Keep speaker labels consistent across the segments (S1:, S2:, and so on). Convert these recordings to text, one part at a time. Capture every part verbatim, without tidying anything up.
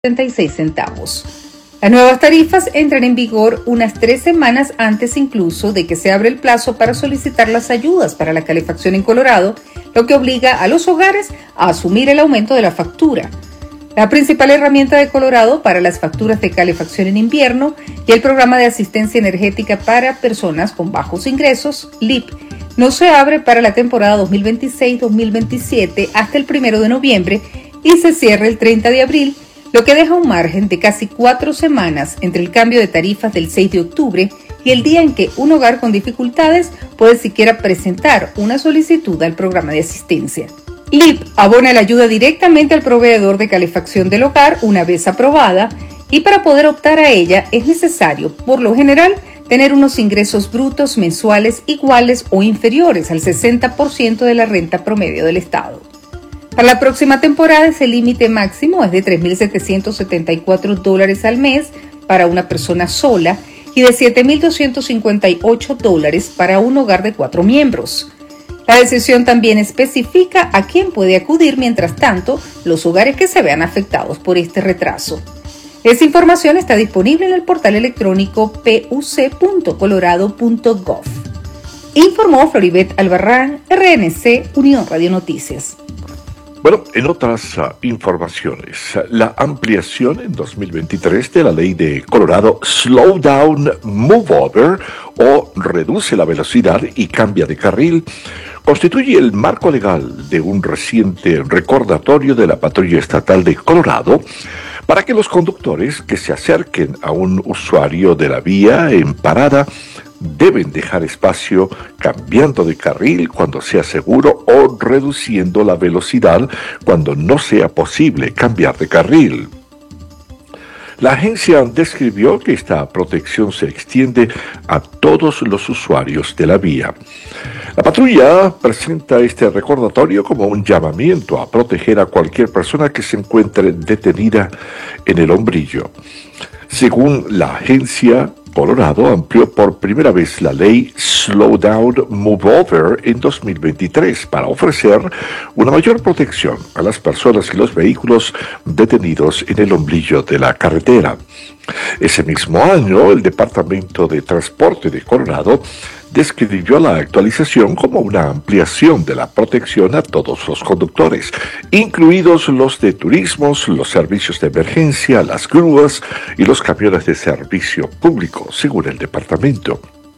S1: setenta y seis centavos. Las nuevas tarifas entran en vigor unas tres semanas antes incluso de que se abra el plazo para solicitar las ayudas para la calefacción en Colorado, lo que obliga a los hogares a asumir el aumento de la factura. La principal herramienta de Colorado para las facturas de calefacción en invierno y el programa de asistencia energética para personas con bajos ingresos, L I P, no se abre para la temporada dos mil veintiséis dos mil veintisiete hasta el primero de noviembre y se cierra el treinta de abril, lo que deja un margen de casi cuatro semanas entre el cambio de tarifas del seis de octubre y el día en que un hogar con dificultades puede siquiera presentar una solicitud al programa de asistencia. L I P abona la ayuda directamente al proveedor de calefacción del hogar una vez aprobada, y para poder optar a ella es necesario, por lo general, tener unos ingresos brutos mensuales iguales o inferiores al sesenta por ciento de la renta promedio del estado. Para la próxima temporada ese límite máximo es de tres mil setecientos setenta y cuatro dólares al mes para una persona sola y de siete mil doscientos cincuenta y ocho dólares para un hogar de cuatro miembros. La decisión también especifica a quién puede acudir, mientras tanto, los hogares que se vean afectados por este retraso. Esta información está disponible en el portal electrónico p u c punto colorado punto gov. Informó Floribet Albarrán, R N C, Unión Radio Noticias.
S2: Bueno, en otras uh, informaciones, la ampliación en dos mil veintitrés de la ley de Colorado Slow Down, Move Over o reduce la velocidad y cambia de carril constituye el marco legal de un reciente recordatorio de la Patrulla Estatal de Colorado para que los conductores que se acerquen a un usuario de la vía en parada deben dejar espacio cambiando de carril cuando sea seguro o reduciendo la velocidad cuando no sea posible cambiar de carril. La agencia describió que esta protección se extiende a todos los usuarios de la vía. La patrulla presenta este recordatorio como un llamamiento a proteger a cualquier persona que se encuentre detenida en el hombrillo. Según la agencia, Colorado amplió por primera vez la ley Slow Down, Move Over en dos mil veintitrés para ofrecer una mayor protección a las personas y los vehículos detenidos en el hombrillo de la carretera. Ese mismo año, el Departamento de Transporte de Colorado describió la actualización como una ampliación de la protección a todos los conductores, incluidos los de turismos, los servicios de emergencia, las grúas y los camiones de servicio público, según el departamento.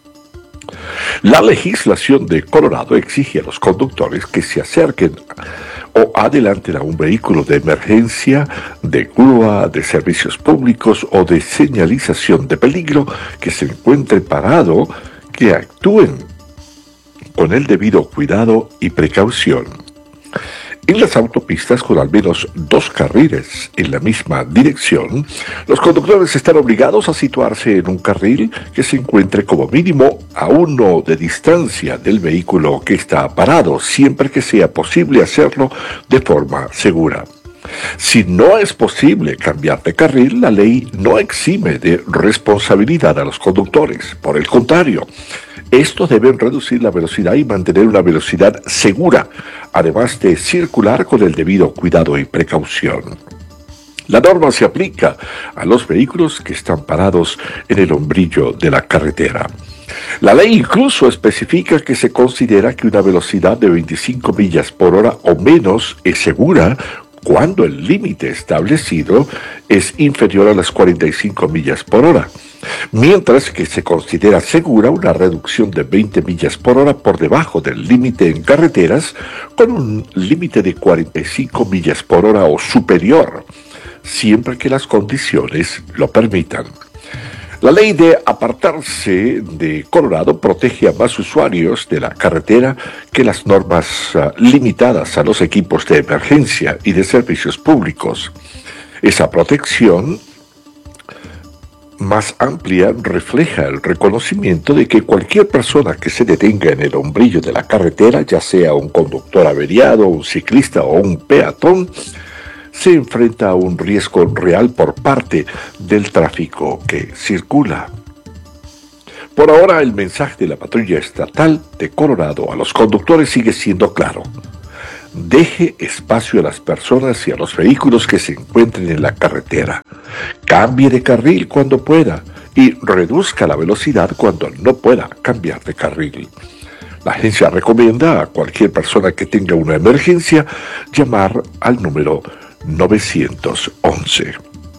S2: La legislación de Colorado exige a los conductores que se acerquen o adelanten a un vehículo de emergencia, de grúa, de servicios públicos o de señalización de peligro que se encuentre parado, que actúen con el debido cuidado y precaución. En las autopistas con al menos dos carriles en la misma dirección, los conductores están obligados a situarse en un carril que se encuentre como mínimo a uno de distancia del vehículo que está parado, siempre que sea posible hacerlo de forma segura. Si no es posible cambiar de carril, la ley no exime de responsabilidad a los conductores. Por el contrario, estos deben reducir la velocidad y mantener una velocidad segura, además de circular con el debido cuidado y precaución. La norma se aplica a los vehículos que están parados en el hombrillo de la carretera. La ley incluso especifica que se considera que una velocidad de veinticinco millas por hora o menos es segura cuando el límite establecido es inferior a las cuarenta y cinco millas por hora, mientras que se considera segura una reducción de veinte millas por hora por debajo del límite en carreteras con un límite de cuarenta y cinco millas por hora o superior, siempre que las condiciones lo permitan. La ley de apartarse de Colorado protege a más usuarios de la carretera que las normas uh, limitadas a los equipos de emergencia y de servicios públicos. Esa protección más amplia refleja el reconocimiento de que cualquier persona que se detenga en el hombrillo de la carretera, ya sea un conductor averiado, un ciclista o un peatón, se enfrenta a un riesgo real por parte del tráfico que circula. Por ahora, el mensaje de la Patrulla Estatal de Colorado a los conductores sigue siendo claro. Deje espacio a las personas y a los vehículos que se encuentren en la carretera. Cambie de carril cuando pueda y reduzca la velocidad cuando no pueda cambiar de carril. La agencia recomienda a cualquier persona que tenga una emergencia llamar al número nueve once.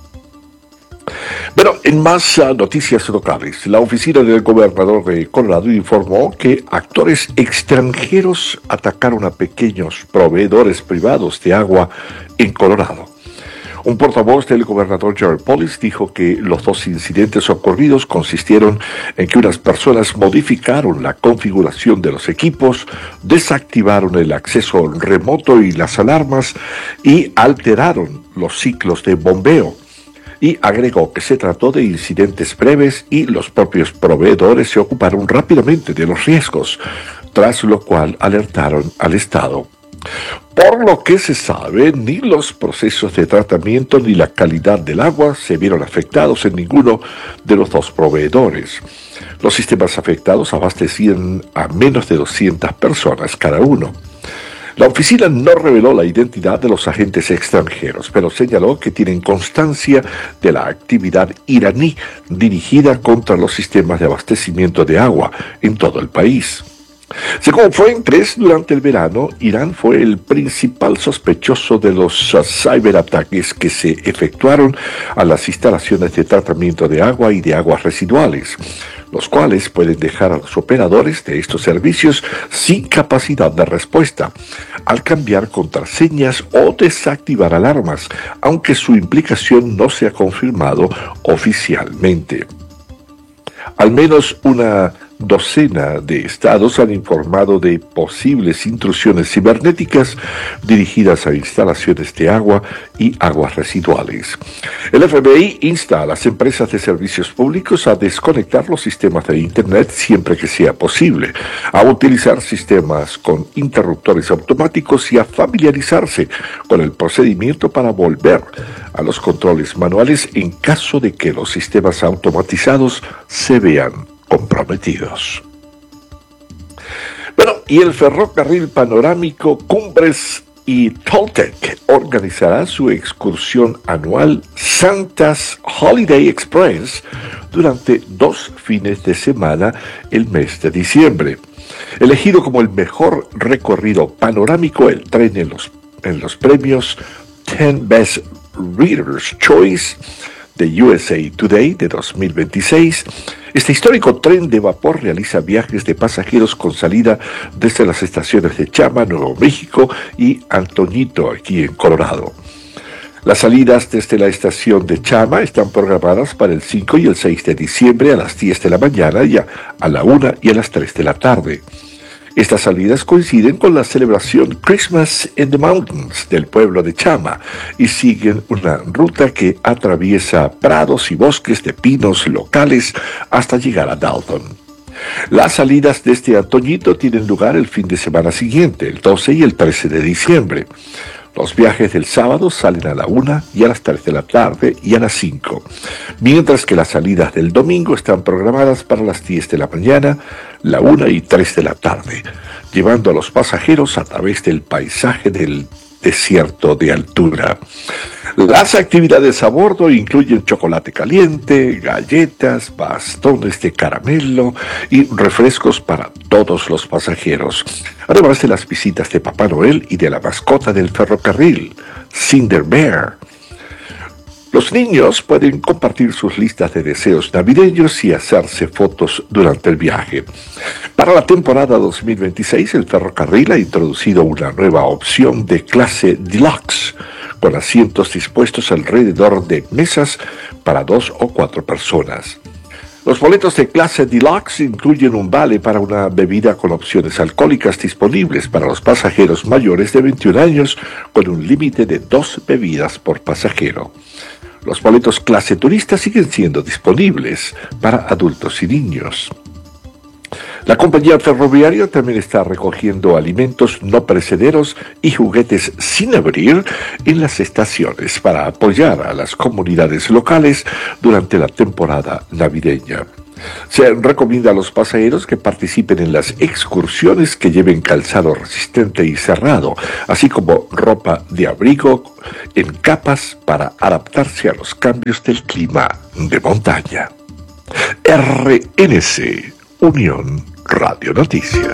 S2: Bueno, en más uh, noticias locales, la oficina del gobernador de Colorado informó que actores extranjeros atacaron a pequeños proveedores privados de agua en Colorado. Un portavoz del gobernador Jared Polis dijo que los dos incidentes ocurridos consistieron en que unas personas modificaron la configuración de los equipos, desactivaron el acceso remoto y las alarmas y alteraron los ciclos de bombeo. Y agregó que se trató de incidentes breves y los propios proveedores se ocuparon rápidamente de los riesgos, tras lo cual alertaron al Estado. Por lo que se sabe, ni los procesos de tratamiento ni la calidad del agua se vieron afectados en ninguno de los dos proveedores. Los sistemas afectados abastecían a menos de doscientas personas cada uno. La oficina no reveló la identidad de los agentes extranjeros, pero señaló que tienen constancia de la actividad iraní dirigida contra los sistemas de abastecimiento de agua en todo el país. Según fuentes, durante el verano, Irán fue el principal sospechoso de los uh, ciberataques que se efectuaron a las instalaciones de tratamiento de agua y de aguas residuales, los cuales pueden dejar a los operadores de estos servicios sin capacidad de respuesta, al cambiar contraseñas o desactivar alarmas, aunque su implicación no se ha confirmado oficialmente. Al menos una docena de estados han informado de posibles intrusiones cibernéticas dirigidas a instalaciones de agua y aguas residuales. El F B I insta a las empresas de servicios públicos a desconectar los sistemas de Internet siempre que sea posible, a utilizar sistemas con interruptores automáticos y a familiarizarse con el procedimiento para volver a los controles manuales en caso de que los sistemas automatizados se vean comprometidos. Bueno, y el ferrocarril panorámico Cumbres y Toltec organizará su excursión anual Santa's Holiday Express durante dos fines de semana el mes de diciembre. Elegido como el mejor recorrido panorámico, el tren en los, en los premios ten Best Reader's Choice de U S A Today de dos mil veintiséis, este histórico tren de vapor realiza viajes de pasajeros con salida desde las estaciones de Chama, Nuevo México y Antoñito, aquí en Colorado. Las salidas desde la estación de Chama están programadas para el cinco y el seis de diciembre a las diez de la mañana y a, a la una y a las tres de la tarde. Estas salidas coinciden con la celebración Christmas in the Mountains del pueblo de Chama y siguen una ruta que atraviesa prados y bosques de pinos locales hasta llegar a Dalton. Las salidas desde Antoñito tienen lugar el fin de semana siguiente, el doce y el trece de diciembre. Los viajes del sábado salen a la una y a las tres de la tarde y a las cinco, mientras que las salidas del domingo están programadas para las diez de la mañana, la una y tres de la tarde, llevando a los pasajeros a través del paisaje del desierto de altura. Las actividades a bordo incluyen chocolate caliente, galletas, bastones de caramelo y refrescos para todos los pasajeros, además de las visitas de Papá Noel y de la mascota del ferrocarril, Cinder Bear. Los niños pueden compartir sus listas de deseos navideños y hacerse fotos durante el viaje. Para la temporada dos mil veintiséis, el ferrocarril ha introducido una nueva opción de clase deluxe, con asientos dispuestos alrededor de mesas para dos o cuatro personas. Los boletos de clase deluxe incluyen un vale para una bebida con opciones alcohólicas disponibles para los pasajeros mayores de veintiún años, con un límite de dos bebidas por pasajero. Los boletos clase turista siguen siendo disponibles para adultos y niños. La compañía ferroviaria también está recogiendo alimentos no perecederos y juguetes sin abrir en las estaciones para apoyar a las comunidades locales durante la temporada navideña. Se recomienda a los pasajeros que participen en las excursiones que lleven calzado resistente y cerrado, así como ropa de abrigo en capas para adaptarse a los cambios del clima de montaña. R N C, Unión Radio Noticias.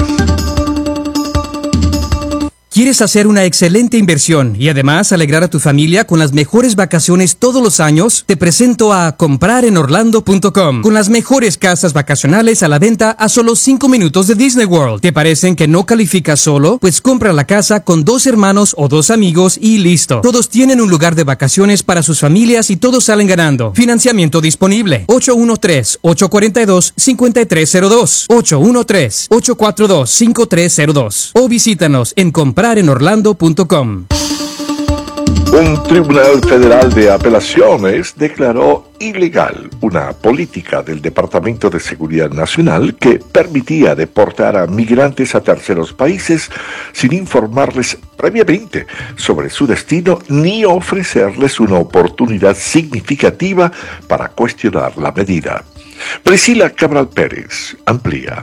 S3: ¿Quieres hacer una excelente inversión y además alegrar a tu familia con las mejores vacaciones todos los años? Te presento a comprar en orlando punto com, con las mejores casas vacacionales a la venta a solo cinco minutos de Disney World. ¿Te parecen que no calificas solo? Pues compra la casa con dos hermanos o dos amigos y listo. Todos tienen un lugar de vacaciones para sus familias y todos salen ganando. Financiamiento disponible. ocho uno tres, ocho cuatro dos, cinco tres cero dos. ocho uno tres, ocho cuatro dos, cinco tres cero dos. O visítanos en comprar en orlando punto com.
S2: Un tribunal federal de apelaciones declaró ilegal una política del Departamento de Seguridad Nacional que permitía deportar a migrantes a terceros países sin informarles previamente sobre su destino ni ofrecerles una oportunidad significativa para cuestionar la medida. Priscila Cabral Pérez amplía.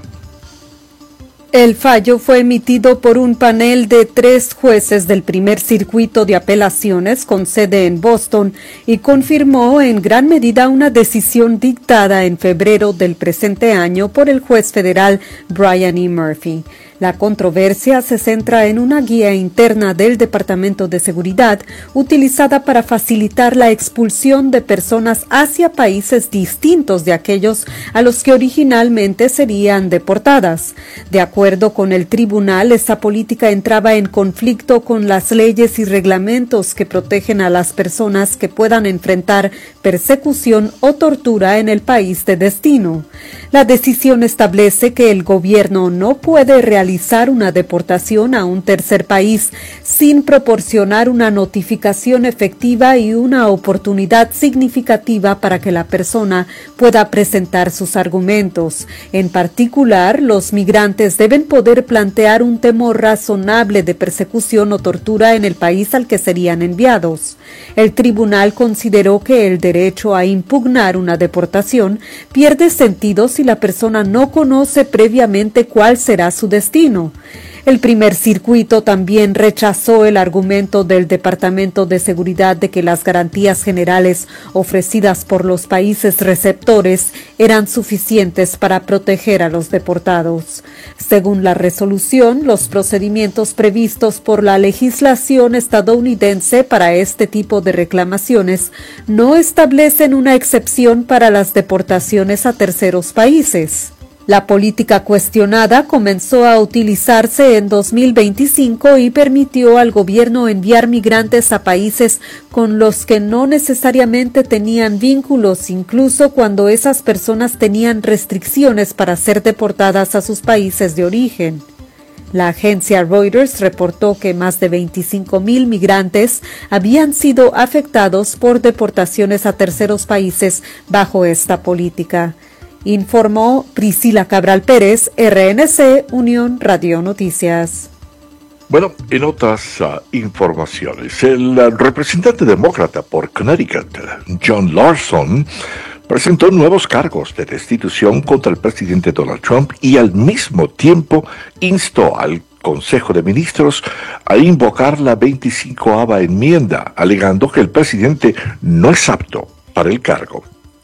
S4: El fallo fue emitido por un panel de tres jueces del primer circuito de apelaciones con sede en Boston y confirmó en gran medida una decisión dictada en febrero del presente año por el juez federal Brian E. Murphy. La controversia se centra en una guía interna del Departamento de Seguridad utilizada para facilitar la expulsión de personas hacia países distintos de aquellos a los que originalmente serían deportadas. De acuerdo con el tribunal, esta política entraba en conflicto con las leyes y reglamentos que protegen a las personas que puedan enfrentar persecución o tortura en el país de destino. La decisión establece que el gobierno no puede realizar una deportación a un tercer país sin proporcionar una notificación efectiva y una oportunidad significativa para que la persona pueda presentar sus argumentos. En particular, los migrantes deben poder plantear un temor razonable de persecución o tortura en el país al que serían enviados. El tribunal consideró que el derecho a impugnar una deportación pierde sentido si la persona no conoce previamente cuál será su destino. El primer circuito también rechazó el argumento del Departamento de Seguridad de que las garantías generales ofrecidas por los países receptores eran suficientes para proteger a los deportados. Según la resolución, los procedimientos previstos por la legislación estadounidense para este tipo de reclamaciones no establecen una excepción para las deportaciones a terceros países. La política cuestionada comenzó a utilizarse en dos mil veinticinco y permitió al gobierno enviar migrantes a países con los que no necesariamente tenían vínculos, incluso cuando esas personas tenían restricciones para ser deportadas a sus países de origen. La agencia Reuters reportó que más de veinticinco mil migrantes habían sido afectados por deportaciones a terceros países bajo esta política. Informó Priscila Cabral Pérez, R N C, Unión Radio Noticias.
S2: Bueno, en otras uh, informaciones, el uh, representante demócrata por Connecticut, John Larson, presentó nuevos cargos de destitución contra el presidente Donald Trump y al mismo tiempo instó al Consejo de Ministros a invocar la veinticincoava enmienda, alegando que el presidente no es apto para el cargo.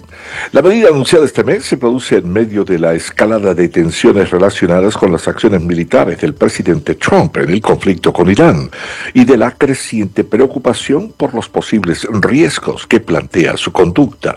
S2: La medida anunciada este mes se produce en medio de la escalada de tensiones relacionadas con las acciones militares del presidente Trump en el conflicto con Irán y de la creciente preocupación por los posibles riesgos que plantea su conducta.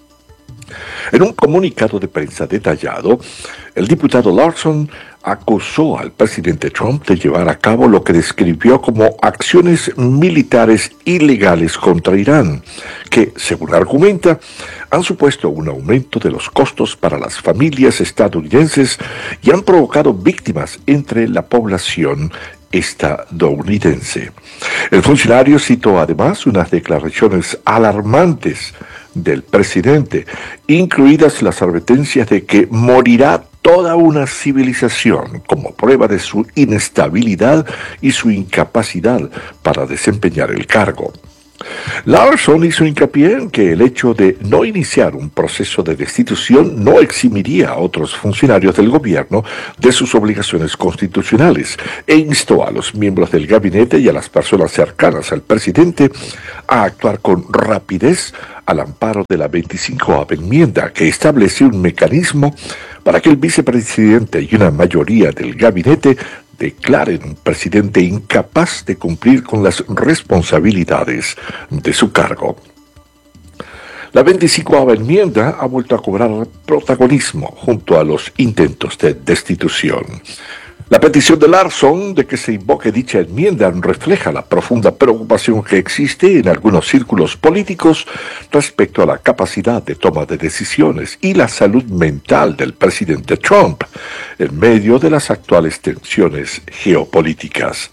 S2: En un comunicado de prensa detallado, el diputado Larson acusó al presidente Trump de llevar a cabo lo que describió como acciones militares ilegales contra Irán, que, según argumenta, han supuesto un aumento de los costos para las familias estadounidenses y han provocado víctimas entre la población estadounidense. El funcionario citó además unas declaraciones alarmantes del presidente, incluidas las advertencias de que morirá toda una civilización como prueba de su inestabilidad y su incapacidad para desempeñar el cargo. Larson hizo hincapié en que el hecho de no iniciar un proceso de destitución no eximiría a otros funcionarios del gobierno de sus obligaciones constitucionales e instó a los miembros del gabinete y a las personas cercanas al presidente a actuar con rapidez al amparo de la veinticincoava enmienda, que establece un mecanismo para que el vicepresidente y una mayoría del gabinete declaren un presidente incapaz de cumplir con las responsabilidades de su cargo. La veinticincoava enmienda ha vuelto a cobrar protagonismo junto a los intentos de destitución. La petición de Larson de que se invoque dicha enmienda refleja la profunda preocupación que existe en algunos círculos políticos respecto a la capacidad de toma de decisiones y la salud mental del presidente Trump en medio de las actuales tensiones geopolíticas.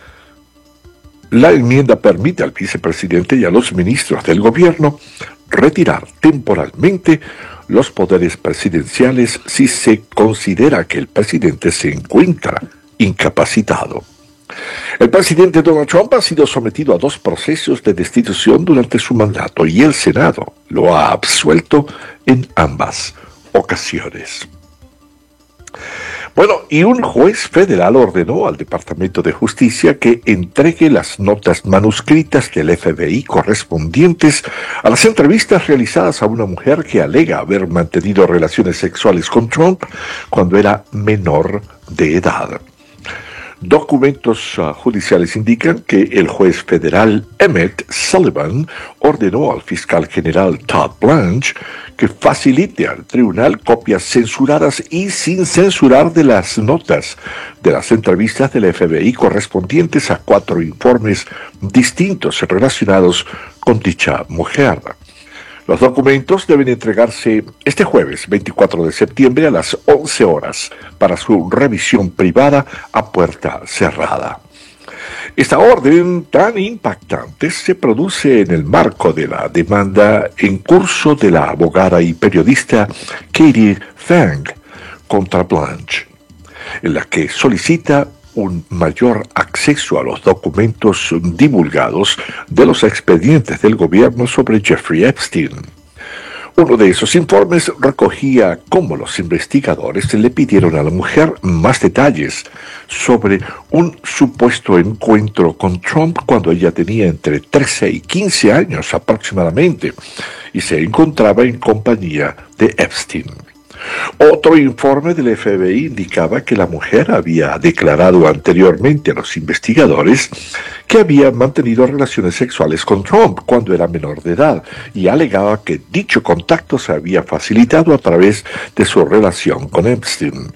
S2: La enmienda permite al vicepresidente y a los ministros del gobierno retirar temporalmente los poderes presidenciales si se considera que el presidente se encuentra incapacitado. El presidente Donald Trump ha sido sometido a dos procesos de destitución durante su mandato y el Senado lo ha absuelto en ambas ocasiones. Bueno, y un juez federal ordenó al Departamento de Justicia que entregue las notas manuscritas del F B I correspondientes a las entrevistas realizadas a una mujer que alega haber mantenido relaciones sexuales con Trump cuando era menor de edad. Documentos uh, judiciales indican que el juez federal Emmett Sullivan ordenó al fiscal general Todd Blanche que facilite al tribunal copias censuradas y sin censurar de las notas de las entrevistas del F B I correspondientes a cuatro informes distintos relacionados con dicha mujer. Los documentos deben entregarse este jueves veinticuatro de septiembre a las once horas para su revisión privada a puerta cerrada. Esta orden tan impactante se produce en el marco de la demanda en curso de la abogada y periodista Katie Fang contra Blanche, en la que solicita un mayor acceso a los documentos divulgados de los expedientes del gobierno sobre Jeffrey Epstein. Uno de esos informes recogía cómo los investigadores le pidieron a la mujer más detalles sobre un supuesto encuentro con Trump cuando ella tenía entre trece y quince años aproximadamente y se encontraba en compañía de Epstein. Otro informe del F B I indicaba que la mujer había declarado anteriormente a los investigadores que había mantenido relaciones sexuales con Trump cuando era menor de edad y alegaba que dicho contacto se había facilitado a través de su relación con Epstein.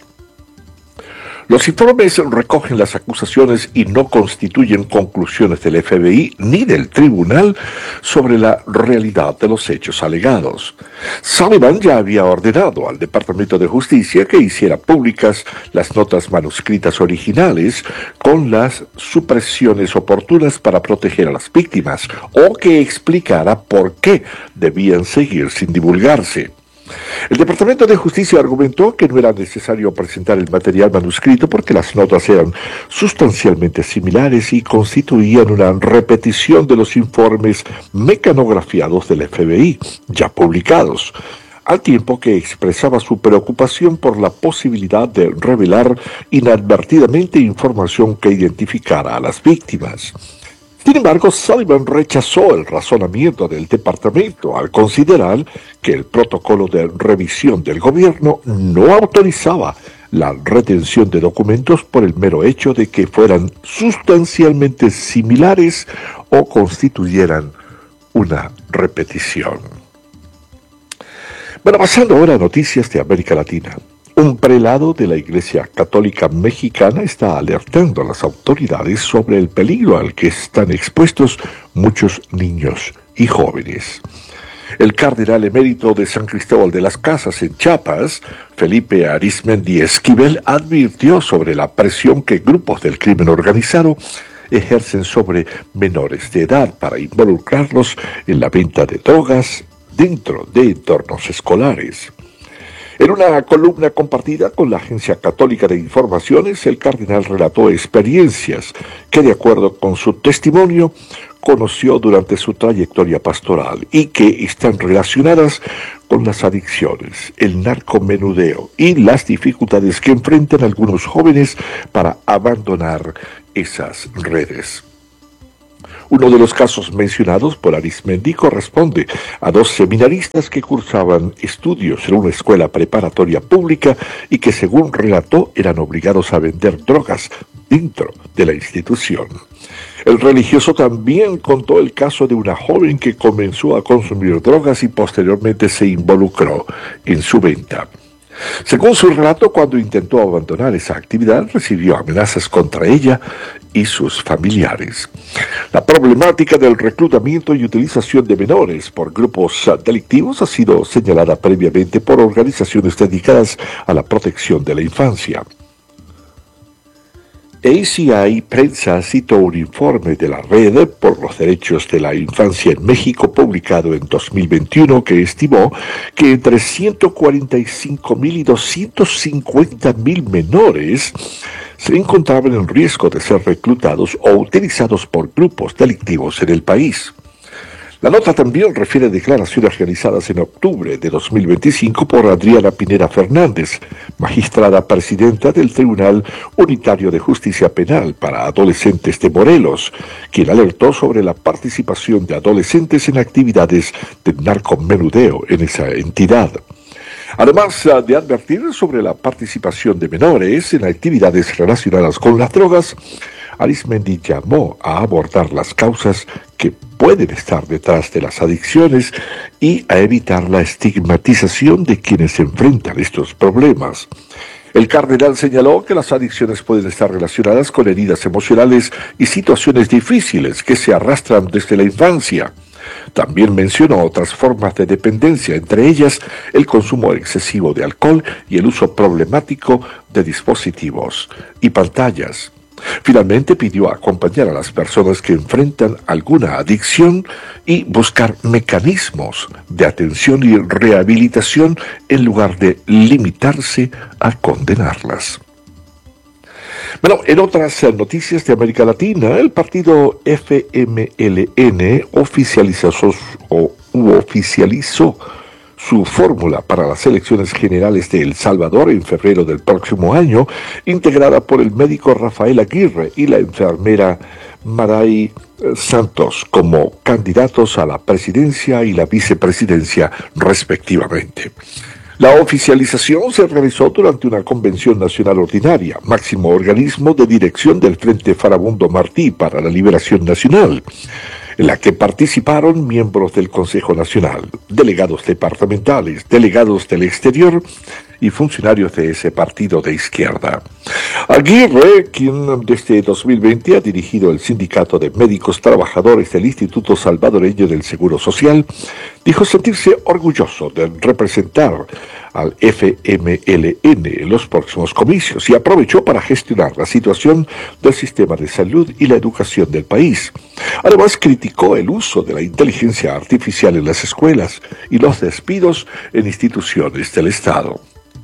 S2: Los informes recogen las acusaciones y no constituyen conclusiones del F B I ni del tribunal sobre la realidad de los hechos alegados. Sullivan ya había ordenado al Departamento de Justicia que hiciera públicas las notas manuscritas originales con las supresiones oportunas para proteger a las víctimas o que explicara por qué debían seguir sin divulgarse. El Departamento de Justicia argumentó que no era necesario presentar el material manuscrito porque las notas eran sustancialmente similares y constituían una repetición de los informes mecanografiados del F B I, ya publicados, al tiempo que expresaba su preocupación por la posibilidad de revelar inadvertidamente información que identificara a las víctimas. Sin embargo, Sullivan rechazó el razonamiento del departamento al considerar que el protocolo de revisión del gobierno no autorizaba la retención de documentos por el mero hecho de que fueran sustancialmente similares o constituyeran una repetición. Bueno, pasando ahora a noticias de América Latina. Un prelado de la Iglesia Católica Mexicana está alertando a las autoridades sobre el peligro al que están expuestos muchos niños y jóvenes. El cardenal emérito de San Cristóbal de las Casas en Chiapas, Felipe Arizmendi Esquivel, advirtió sobre la presión que grupos del crimen organizado ejercen sobre menores de edad para involucrarlos en la venta de drogas dentro de entornos escolares. En una columna compartida con la Agencia Católica de Informaciones, el cardenal relató experiencias que, de acuerdo con su testimonio, conoció durante su trayectoria pastoral y que están relacionadas con las adicciones, el narcomenudeo y las dificultades que enfrentan algunos jóvenes para abandonar esas redes. Uno de los casos mencionados por Arismendi corresponde a dos seminaristas que cursaban estudios en una escuela preparatoria pública y que, según relató, eran obligados a vender drogas dentro de la institución. El religioso también contó el caso de una joven que comenzó a consumir drogas y posteriormente se involucró en su venta. Según su relato, cuando intentó abandonar esa actividad, recibió amenazas contra ella y sus familiares. La problemática del reclutamiento y utilización de menores por grupos delictivos ha sido señalada previamente por organizaciones dedicadas a la protección de la infancia. A C I Prensa citó un informe de la Red por los Derechos de la Infancia en México publicado en dos mil veintiuno que estimó que entre ciento cuarenta y cinco mil y doscientos cincuenta mil menores se encontraban en riesgo de ser reclutados o utilizados por grupos delictivos en el país. La nota también refiere a declaraciones realizadas en octubre de dos mil veinticinco por Adriana Pineda Fernández, magistrada presidenta del Tribunal Unitario de Justicia Penal para Adolescentes de Morelos, quien alertó sobre la participación de adolescentes en actividades de narcomenudeo en esa entidad. Además de advertir sobre la participación de menores en actividades relacionadas con las drogas, Arismendi llamó a abordar las causas que pueden estar detrás de las adicciones y a evitar la estigmatización de quienes enfrentan estos problemas. El cardenal señaló que las adicciones pueden estar relacionadas con heridas emocionales y situaciones difíciles que se arrastran desde la infancia. También mencionó otras formas de dependencia, entre ellas el consumo excesivo de alcohol y el uso problemático de dispositivos y pantallas. Finalmente pidió acompañar a las personas que enfrentan alguna adicción y buscar mecanismos de atención y rehabilitación en lugar de limitarse a condenarlas. Bueno, en otras noticias de América Latina, el partido F M L N oficializó, o, u oficializó su fórmula para las elecciones generales de El Salvador en febrero del próximo año, integrada por el médico Rafael Aguirre y la enfermera Maray Santos como candidatos a la presidencia y la vicepresidencia respectivamente. La oficialización se realizó durante una convención nacional ordinaria, máximo organismo de dirección del Frente Farabundo Martí para la Liberación Nacional, en la que participaron miembros del Consejo Nacional, delegados departamentales, delegados del exterior y funcionarios de ese partido de izquierda. Aguirre, quien desde dos mil veinte ha dirigido el Sindicato de Médicos Trabajadores del Instituto Salvadoreño del Seguro Social, dijo sentirse orgulloso de representar al F M L N en los próximos comicios y aprovechó para gestionar la situación del sistema de salud y la educación del país. Además, criticó el uso de la inteligencia artificial en las escuelas y los despidos en instituciones del Estado.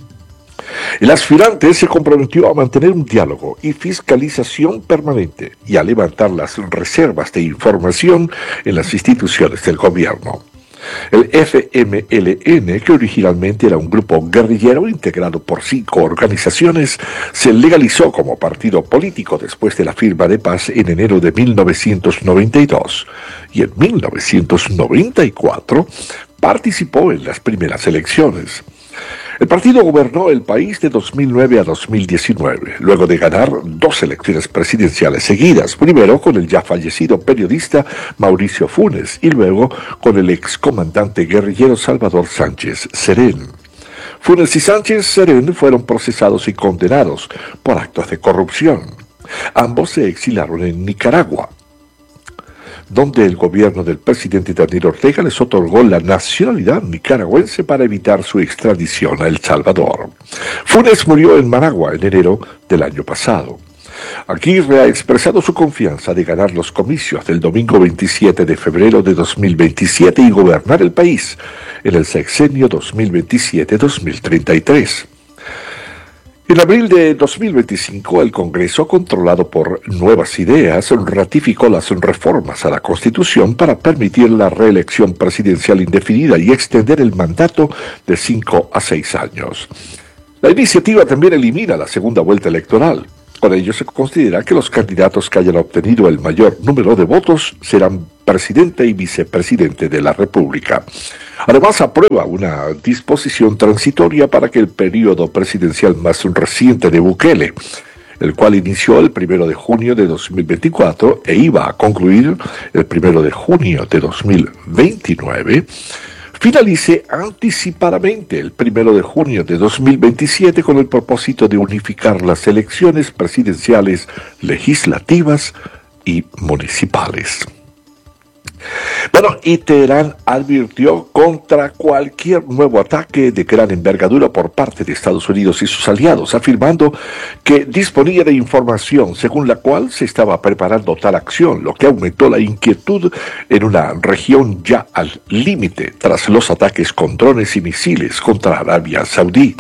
S2: El aspirante se comprometió a mantener un diálogo y fiscalización permanente y a levantar las reservas de información en las instituciones del gobierno. El F M L N, que originalmente era un grupo guerrillero integrado por cinco organizaciones, se legalizó como partido político después de la firma de paz en enero de mil novecientos noventa y dos y en mil novecientos noventa y cuatro participó en las primeras elecciones. El partido gobernó el país de dos mil nueve a dos mil diecinueve, luego de ganar dos elecciones presidenciales seguidas, primero con el ya fallecido periodista Mauricio Funes y luego con el excomandante guerrillero Salvador Sánchez Serén. Funes y Sánchez Serén fueron procesados y condenados por actos de corrupción. Ambos se exilaron en Nicaragua, donde el gobierno del presidente Daniel Ortega les otorgó la nacionalidad nicaragüense para evitar su extradición a El Salvador. Funes murió en Managua en enero del año pasado. Aguirre ha expresado su confianza de ganar los comicios del domingo veintisiete de febrero de dos mil veintisiete y gobernar el país en el sexenio dos mil veintisiete a dos mil treinta y tres. En abril de dos mil veinticinco, el Congreso, controlado por Nuevas Ideas, ratificó las reformas a la Constitución para permitir la reelección presidencial indefinida y extender el mandato de cinco a seis años. La iniciativa también elimina la segunda vuelta electoral. Con ello se considera que los candidatos que hayan obtenido el mayor número de votos serán presidente y vicepresidente de la República. Además, aprueba una disposición transitoria para que el periodo presidencial más reciente de Bukele, el cual inició el primero de junio de dos mil veinticuatro e iba a concluir el primero de junio de dos mil veintinueve, finalice anticipadamente el primero de junio de dos mil veintisiete con el propósito de unificar las elecciones presidenciales, legislativas y municipales. Bueno, y Teherán advirtió contra cualquier nuevo ataque de gran envergadura por parte de Estados Unidos y sus aliados, afirmando que disponía de información según la cual se estaba preparando tal acción, lo que aumentó la inquietud en una región ya al límite tras los ataques con drones y misiles contra Arabia Saudí.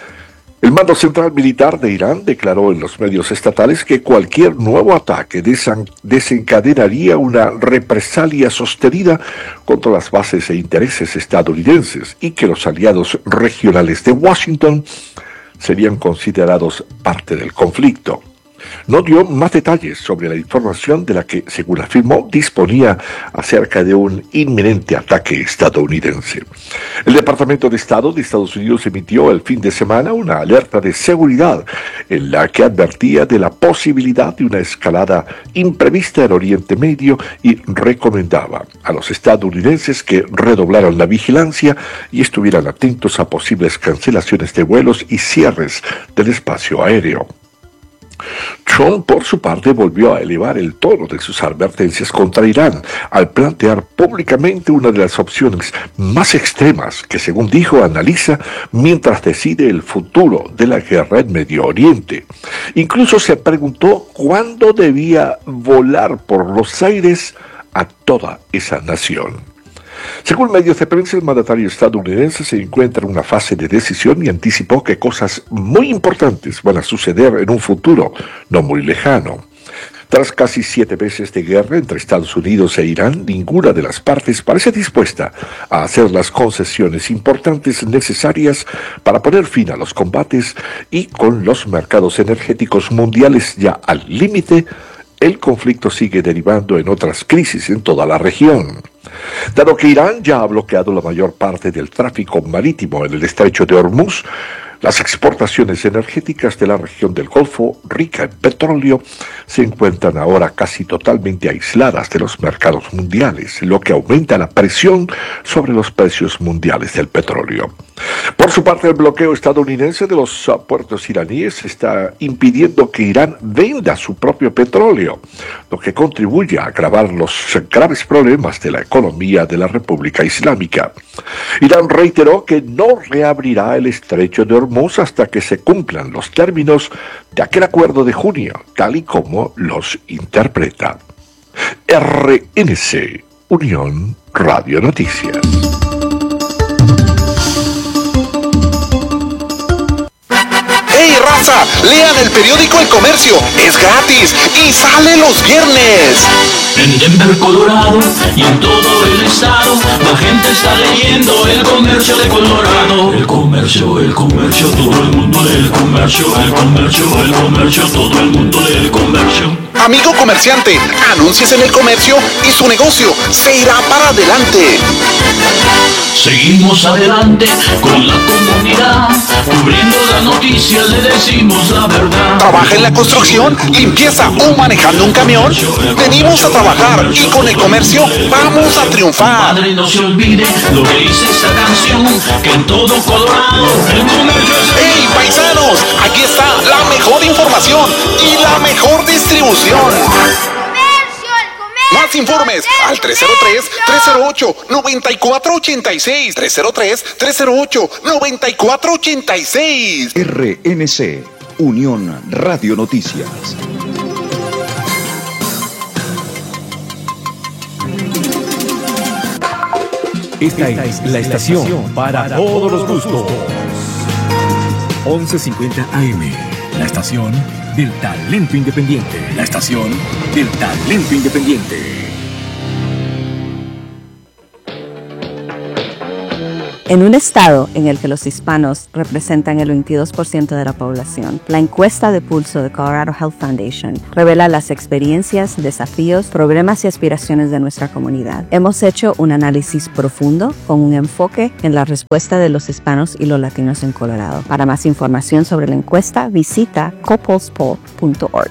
S2: El mando central militar de Irán declaró en los medios estatales que cualquier nuevo ataque desencadenaría una represalia sostenida contra las bases e intereses estadounidenses y que los aliados regionales de Washington serían considerados parte del conflicto. No dio más detalles sobre la información de la que, según afirmó, disponía acerca de un inminente ataque estadounidense. El Departamento de Estado de Estados Unidos emitió el fin de semana una alerta de seguridad en la que advertía de la posibilidad de una escalada imprevista en Oriente Medio y recomendaba a los estadounidenses que redoblaran la vigilancia y estuvieran atentos a posibles cancelaciones de vuelos y cierres del espacio aéreo. Trump, por su parte, volvió a elevar el tono de sus advertencias contra Irán al plantear públicamente una de las opciones más extremas que, según dijo, analiza mientras decide el futuro de la guerra en Medio Oriente. Incluso se preguntó cuándo debía volar por los aires a toda esa nación. Según medios de prensa, el mandatario estadounidense se encuentra en una fase de decisión y anticipó que cosas muy importantes van a suceder en un futuro no muy lejano. Tras casi siete meses de guerra entre Estados Unidos e Irán, ninguna de las partes parece dispuesta a hacer las concesiones importantes necesarias para poner fin a los combates y con los mercados energéticos mundiales ya al límite, el conflicto sigue derivando en otras crisis en toda la región. Dado que Irán ya ha bloqueado la mayor parte del tráfico marítimo en el estrecho de Hormuz, las exportaciones energéticas de la región del Golfo, rica en petróleo, se encuentran ahora casi totalmente aisladas de los mercados mundiales, lo que aumenta la presión sobre los precios mundiales del petróleo. Por su parte, el bloqueo estadounidense de los puertos iraníes está impidiendo que Irán venda su propio petróleo, lo que contribuye a agravar los graves problemas de la economía de la República Islámica. Irán reiteró que no reabrirá el estrecho de Hormuz hasta que se cumplan los términos de aquel acuerdo de junio, tal y como los interpreta. R N C, Unión Radio Noticias.
S5: ¡Hey, raza! Lean el periódico El Comercio, es gratis y sale los viernes.
S6: En Denver, Colorado y en todo el estado, la gente está leyendo El Comercio de Colorado. El comercio, el comercio, todo el mundo lee El Comercio, el comercio, el comercio, todo el mundo lee El Comercio.
S5: Amigo comerciante, anúnciese en El Comercio y su negocio se irá para adelante.
S6: Seguimos adelante con la comunidad, cubriendo las noticias, le decimos la verdad.
S5: ¿Trabaja en la construcción, limpieza o manejando un camión? Venimos a trabajar y con El Comercio vamos a triunfar.
S6: Padre, no se olvide lo que dice esta canción, que en todo Colorado El Comercio es el...
S5: ¡Hey, paisanos! Aquí está la mejor información y la mejor distribución. Más informes al tres cero tres, tres cero ocho, nueve cuatro ocho seis, tres cero tres, tres cero ocho, nueve cuatro ocho seis.
S7: R N C, Unión Radio Noticias. Esta es la estación para todos los gustos. once cincuenta A M, la estación del talento independiente. La estación del talento independiente.
S8: En un estado en el que los hispanos representan el veintidós por ciento de la población, la encuesta de pulso de Colorado Health Foundation revela las experiencias, desafíos, problemas y aspiraciones de nuestra comunidad. Hemos hecho un análisis profundo con un enfoque en la respuesta de los hispanos y los latinos en Colorado. Para más información sobre la encuesta, visita copulse poll punto org.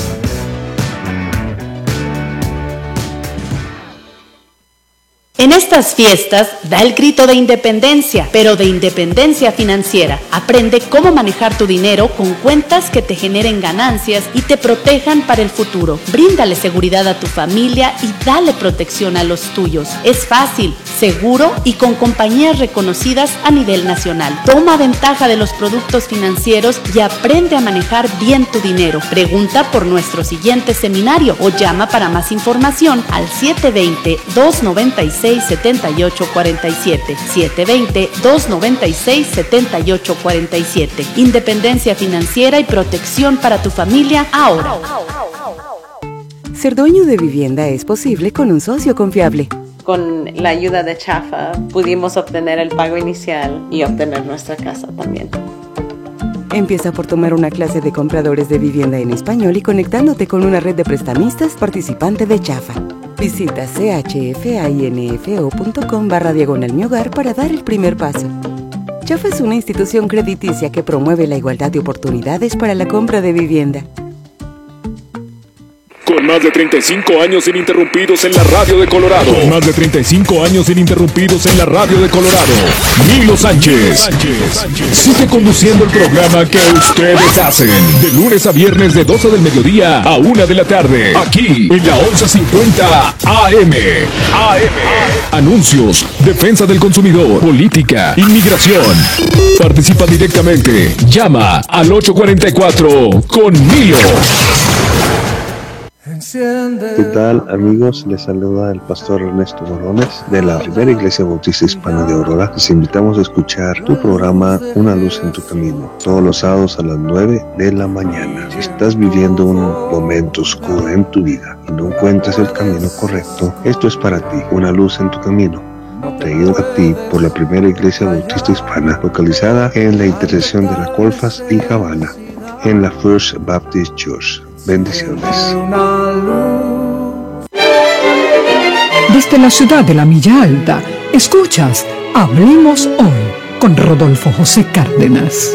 S9: En estas fiestas, da el grito de independencia, pero de independencia financiera. Aprende cómo manejar tu dinero con cuentas que te generen ganancias y te protejan para el futuro. Bríndale seguridad a tu familia y dale protección a los tuyos. Es fácil, seguro y con compañías reconocidas a nivel nacional. Toma ventaja de los productos financieros y aprende a manejar bien tu dinero. Pregunta por nuestro siguiente seminario o llama para más información al siete dos cero, dos nueve seis, siete ocho cuatro siete, siete dos cero, dos nueve seis, siete ocho cuatro siete. Independencia financiera y protección para tu familia ahora.
S10: Ser dueño de vivienda es posible con un socio confiable.
S11: Con la ayuda de Chafa pudimos obtener el pago inicial y obtener nuestra casa también.
S10: Empieza por tomar una clase de compradores de vivienda en español y conectándote con una red de prestamistas participante de Chafa. Visita chfinfo.com barra diagonal mi hogar para dar el primer paso. Chafa es una institución crediticia que promueve la igualdad de oportunidades para la compra de vivienda.
S7: Con más de treinta y cinco años ininterrumpidos en la radio de Colorado. Con más de treinta y cinco años ininterrumpidos en la radio de Colorado. Milo Sánchez. Sánchez. Sigue conduciendo el programa que ustedes hacen. De lunes a viernes de doce del mediodía a una de la tarde. Aquí en la once cincuenta A M. A M. Anuncios, defensa del consumidor, política, inmigración. Participa directamente. Llama al ocho cuatro cuatro con Milo.
S12: ¿Qué tal, amigos? Les saluda el pastor Ernesto Morones de la Primera Iglesia Bautista Hispana de Aurora. Les invitamos a escuchar tu programa Una Luz en tu Camino, todos los sábados a las nueve de la mañana. Si estás viviendo un momento oscuro en tu vida y no encuentras el camino correcto, esto es para ti, Una Luz en tu Camino, traído a ti por la Primera Iglesia Bautista Hispana, localizada en la intersección de la Colfas y Havana, en la First Baptist Church. Bendiciones.
S13: Desde la ciudad de la Milla Alta, escuchas Hablemos Hoy con Rodolfo José Cárdenas.